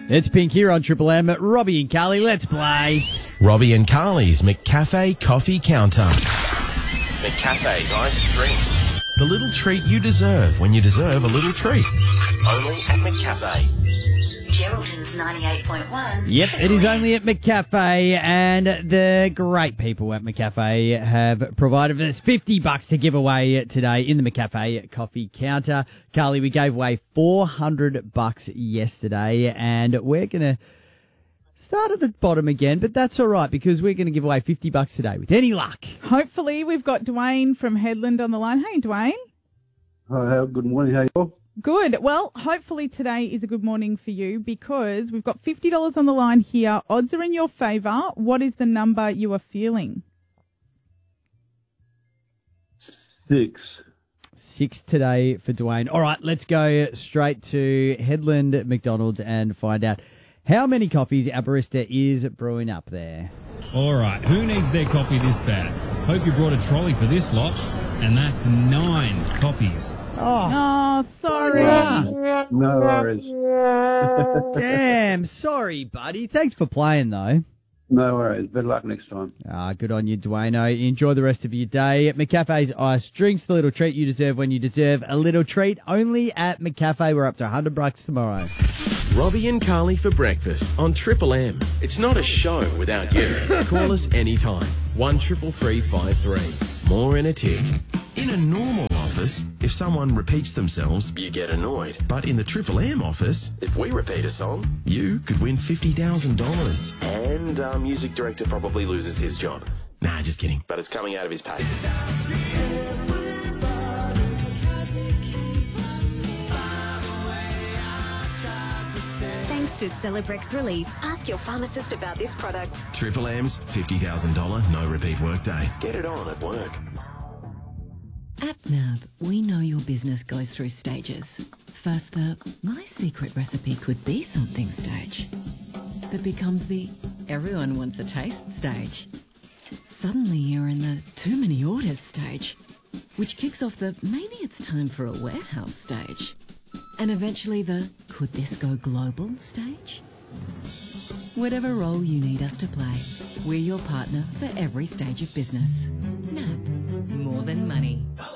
It's Pink here on Triple M. Robbie and Carly, let's play. Robbie and Carly's McCafe Coffee Counter. McCafe's iced drinks. The little treat you deserve when you deserve a little treat. Only at McCafe. Geraldton's 98.1. Yep, it is only at McCafe, and the great people at McCafe have provided us $50 to give away today in the McCafe Coffee Counter. Carly, we gave away $400 yesterday, and we're going to start at the bottom again, but that's all right because we're going to give away $50 today with any luck. Hopefully, we've got Dwayne from Headland on the line. Hey, Dwayne. Hi, good morning. How are you all? Good. Well, hopefully today is a good morning for you because we've got $50 on the line here. Odds are in your favour. What is the number you are feeling? 6. 6 today for Dwayne. All right, let's go straight to Headland McDonald's and find out how many coffees our barista is brewing up there. All right, who needs their coffee this bad? Hope you brought a trolley for this lot, and that's 9 coffees. Oh, sorry. No worries. Damn, sorry, buddy. Thanks for playing, though. No worries. Better luck next time. Good on you, Dwayne. Enjoy the rest of your day. McCafe's Ice Drinks, the little treat you deserve when you deserve a little treat. Only at McCafe. We're up to $100 tomorrow. Robbie and Carly for breakfast on Triple M. It's not a show without you. Call us anytime. 133353. More in a tick. In a normal office, if someone repeats themselves, you get annoyed. But in the Triple M office, if we repeat a song, you could win $50,000. And our music director probably loses his job. Nah, just kidding. But it's coming out of his pay. Thanks to Celebrex Relief. Ask your pharmacist about this product. Triple M's $50,000 no repeat workday. Get it on at work. At NAB, we know your business goes through stages. First, the my secret recipe could be something stage. That becomes the everyone wants a taste stage. Suddenly you're in the too many orders stage, which kicks off the maybe it's time for a warehouse stage. And eventually the could this go global stage? Whatever role you need us to play, we're your partner for every stage of business. NAB, more than money.